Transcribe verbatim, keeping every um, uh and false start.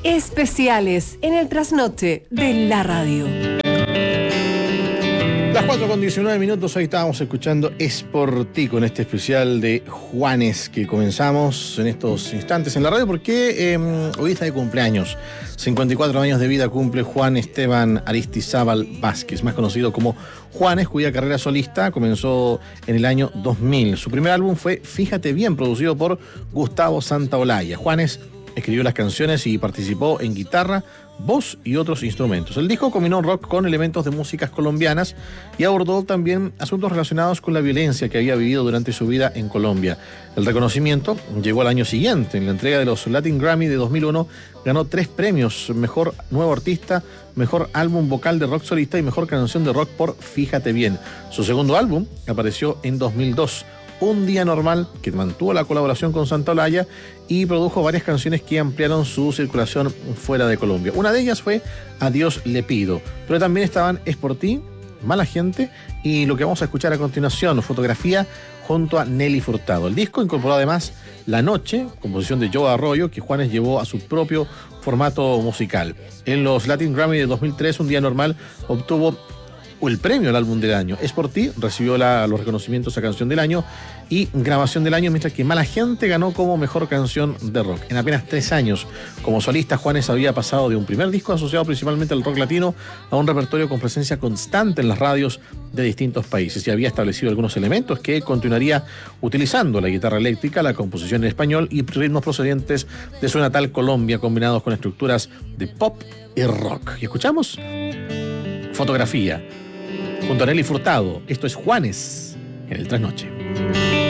Especiales en el trasnoche de la radio. Las cuatro con diecinueve minutos, hoy estábamos escuchando Es por ti con este especial de Juanes que comenzamos en estos instantes en la radio porque eh, hoy está de cumpleaños. cincuenta y cuatro años de vida cumple Juan Esteban Aristizábal Vázquez, más conocido como Juanes, cuya carrera solista comenzó en el año dos mil. Su primer álbum fue Fíjate Bien, producido por Gustavo Santaolalla. Juanes escribió las canciones y participó en guitarra, voz y otros instrumentos. El disco combinó rock con elementos de músicas colombianas y abordó también asuntos relacionados con la violencia que había vivido durante su vida en Colombia. El reconocimiento llegó al año siguiente. En la entrega de los Latin Grammy de dos mil uno ganó tres premios: Mejor Nuevo Artista, Mejor Álbum Vocal de Rock Solista y Mejor Canción de Rock por Fíjate Bien. Su segundo álbum apareció en dos mil dos. Un Día Normal, que mantuvo la colaboración con Santaolalla y produjo varias canciones que ampliaron su circulación fuera de Colombia. Una de ellas fue Adiós le pido, pero también estaban Es por ti, Mala Gente y lo que vamos a escuchar a continuación, Fotografía, junto a Nelly Furtado. El disco incorporó además La Noche, composición de Joe Arroyo, que Juanes llevó a su propio formato musical. En los Latin Grammy de dos mil tres, Un Día Normal obtuvo el premio al álbum del año. Es por ti recibió la, los reconocimientos a canción del año y grabación del año, mientras que Mala Gente ganó como mejor canción de rock. En apenas tres años como solista, Juanes había pasado de un primer disco asociado principalmente al rock latino a un repertorio con presencia constante en las radios de distintos países y había establecido algunos elementos que continuaría utilizando: la guitarra eléctrica, la composición en español y ritmos procedentes de su natal Colombia, combinados con estructuras de pop y rock. Y escuchamos Fotografía junto a Nelly Furtado. Esto es Juanes en el Trasnoche.